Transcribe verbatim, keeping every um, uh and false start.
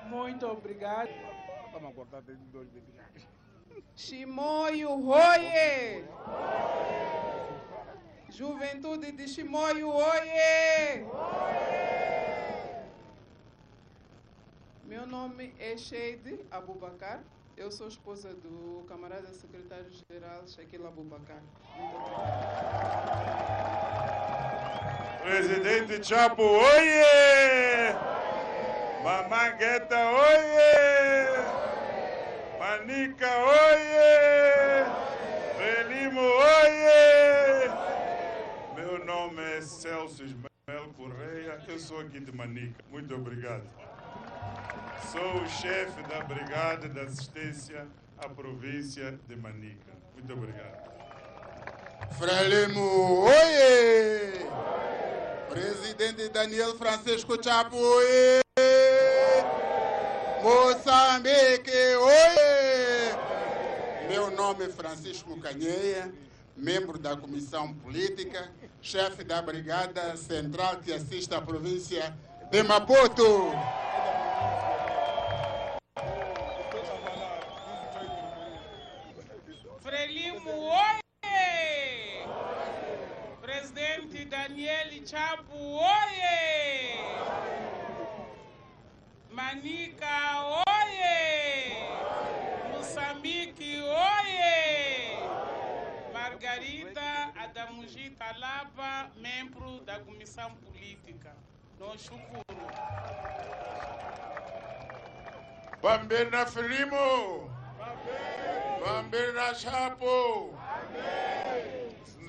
Muito obrigado. Vamos cortar desde dois meses. Chimoio Oie! Juventude de Chimoio Oie! Meu nome é Sheide Abubakar. Eu sou esposa do camarada secretário-geral Shaquille Abubakar. Muito obrigada. Presidente Chapo, oie! Mamangueta, oie! Manica, oie! Frelimo, oie! Meu nome é Celso Ismael Correia, eu sou aqui de Manica. Muito obrigado. Sou o chefe da Brigada de Assistência à província de Manica. Muito obrigado. Frelimo, oie! Presidente Daniel Francisco Chapo, oie! Moçambique, oie! Meu nome é Francisco Canheia, membro da Comissão Política, chefe da Brigada Central que assiste à província de Maputo. Frelimo, oie! Presidente Daniel Chapo, oie! Manica, oie! Moçambique, oie! Margarida Adamugita Lapa, membro da Comissão Política. No Shukuru. Bambina Frelimo! Bambina Chapo!